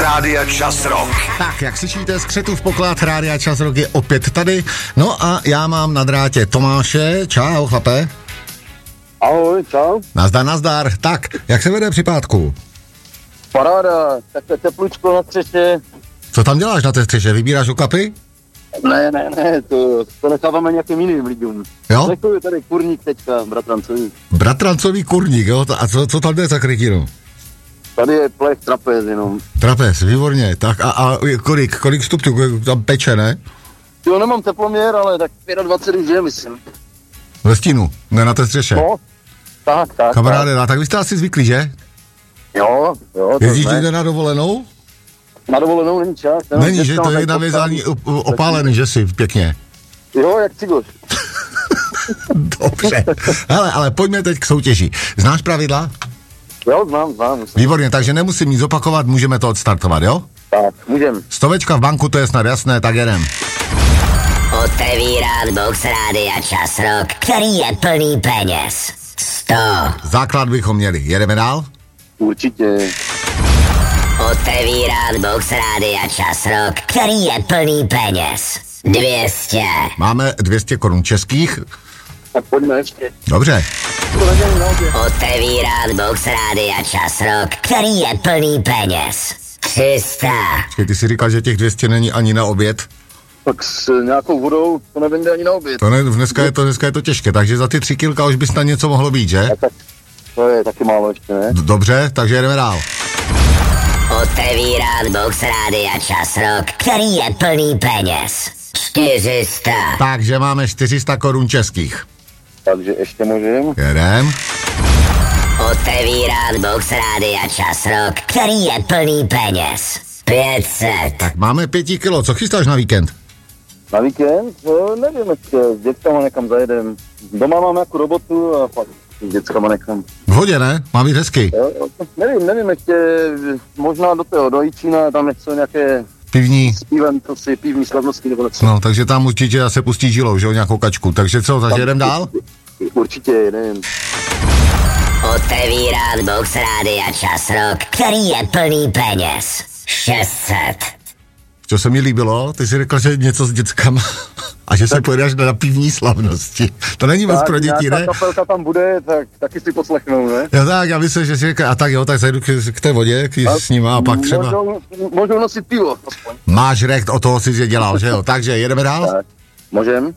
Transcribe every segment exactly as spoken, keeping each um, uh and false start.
Rádia Čas Rock. Tak, jak slyšíte, Skřetův poklad Rádia Čas Rock je opět tady. No a já mám na drátě Tomáše. Čau, chlape. Ahoj, čau. Nazdar, nazdar. Tak, jak se vede při pátku? Paráda, takové teplučko na střeše. Co tam děláš na té střeše? Vybíráš okapy? Ne, ne, ne, to, to necháváme nějakým jiným lidem. Jo? Nechuje tady kurník teďka, bratrancový. Bratrancový kurník, jo? A co, co tam jde za krytinu? Tady je plech trapez jenom. Trapez, výborně. Tak a, a kolik, kolik stupňů tam peče, ne? Jo, nemám teploměr, ale tak dvacet pět už je, myslím. Ve stínu, ne na té střeše. No, tak, tak. Kamaráde, tak. tak vy jste asi zvyklí, že? Jo, jo. Jezdíš někde na dovolenou? Na dovolenou není čas. Není, že to je na vězání opálený, že si pěkně. Jo, jak cigoš. Dobře. Hele, ale pojďme teď k soutěži. Znáš pravidla? Jo, znám, znám. Musím. Výborně, takže nemusím nic opakovat, můžeme to odstartovat, jo? Tak, můžem. Stovečka v banku, to je snad jasné, tak jedem. Otevírat box Rádia Čas Rock, který je plný peněz. sto. Základ bychom měli. Jedeme dál? Určitě. Otevírat box Rádia Čas Rock, který je plný peněz. dvě stě. Máme dvě stě korun českých. Tak pojďme ještě. Dobře. Otevírat box Rádia Čas Rock, který je plný peněz. tři sta. Počkej, ty jsi říkal, že těch dvě stě není ani na oběd. Tak s nějakou vodou to nevende ani na oběd. To ne, dneska, je to, dneska je to těžké, takže za ty tři kilka už bys na něco mohlo být, že? Tak, to je taky málo ještě, ne? Dobře, takže jedeme dál. Otevírat box Rádia Čas Rock, který je plný peněz. čtyři sta. Takže máme čtyři sta korun českých. Takže ještě můžem. Jedem. Otevírat box Rádia Čas Rock, který je plný peněz. pět set. Tak máme pěti kilo, co chystáš na víkend? Na víkend? No, nevím ještě, s dětskama někam zajedem. Doma mám nějakou robotu a pak s dětskama někam. V hodě, ne? Má být hezky. Jo, nevím, nevím ještě, možná do toho, do Jičína, tam něco nějaké Pivní. s pívem, to si pívní slavnosti nebo něco. No, takže tam určitě se pustí žilou, že jo, nějakou kačku. Takže co, takže jedem dál? Určitě jedem. Otevírat box Rádia Čas Rock, který je plný peněz. šest set. Co se mi líbilo, ty jsi řekl, že něco s dětskama a že se pojedeš na pivní slavnosti. To není moc pro děti, ne? Tak kapelka tam bude, tak taky si poslechnou, ne? Jo tak, já myslím, že si řekl, a tak jo, tak zajdu k, k té vodě k, s nima a pak třeba. Můžou, můžou nosit pivo, aspoň. Máš rekt, o toho si je dělal, že jo? Takže jedeme dál? Tak, můžem.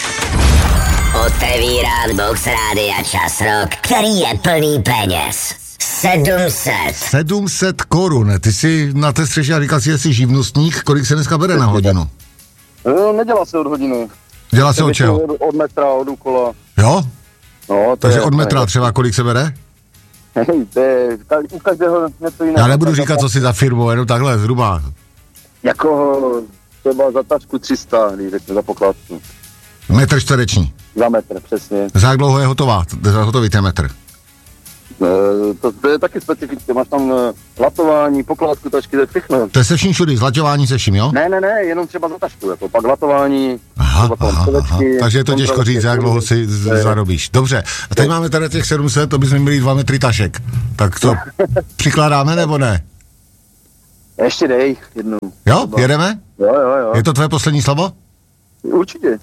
Otevírat box Rádia Čas Rock, který je plný peněz. sedm set. sedm set korun, ty jsi na té střeše a říkal si, že jsi živnostník, kolik se dneska bere na hodinu? No, nedělá se od hodiny. Dělá se od čeho? Od metra, od úkola. Jo? No, to Takže je, od metra třeba kolik se bere? Hej, to je u každého něco jiného. Já nebudu říkat, co si za firmu, jenom takhle zhruba. Jako třeba za tašku tři sta, když řekne za pokládku. Metr čtvereční. Za metr, přesně. Za jak dlouho je hotová? Za hotový ten metr? E, to, to je taky specifické, máš tam latování, pokládku, tašky, to je všechno. To je se vším všudy, zlaťování se vším, jo? Ne, ne, ne, jenom třeba za tašku, jako pak latování. Aha, aha, aha. Takže je to těžko říct, jak dlouho si z- zarobíš. Dobře, a teď máme tady těch sedm set, to bychom měli dva metry tašek. Tak to přikládáme nebo ne? Ještě dej jednou. Jo, jedeme? Jo, jo, jo. Je to tvoje poslední slovo? Určitě.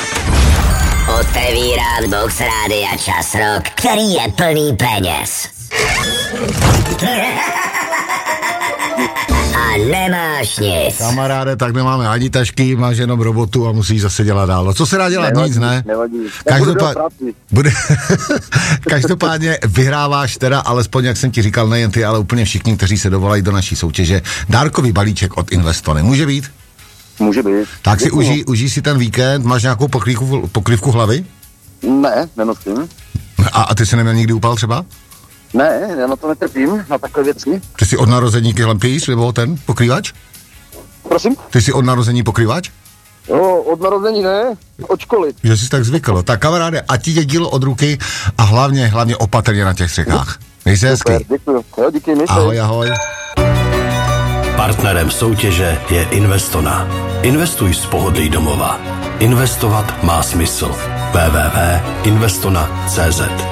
Otevírat box Rádia Čas Rock, který je plný peněz. A nemáš nic. Kamaráde, tak nemáme ani tašky, máš jenom robotu a musíš zase dělat dál. No, co se dá dělat? Nevadí, Nic, ne? nevadí. Každopád... Bude... Každopádně vyhráváš teda, alespoň jak jsem ti říkal, nejen ty, ale úplně všichni, kteří se dovolají do naší soutěže, dárkový balíček od Investory. Může být? Může být. Tak si Děkuju. užij, užij si ten víkend, máš nějakou pokrývku, pokrývku hlavy? Ne, nenosím. A, a ty jsi neměl nikdy upal třeba? Ne, já na to netrpím, na takové věci. Ty jsi od narození klempíš, nebo ten pokrývač? Prosím? Ty jsi od narození pokrývač? Jo, od narození ne, od školy. Že jsi tak zvykl. Tak kamaráde, ať ti je dílo od ruky a hlavně, hlavně opatrně na těch střechách. Měj se hezky. Super, děkuju. Jo, díky, měj se. Ahoj, ahoj. Partnerem soutěže je Investona. Investuj z pohodlí domova. Investovat má smysl. w w w tečka investona tečka c z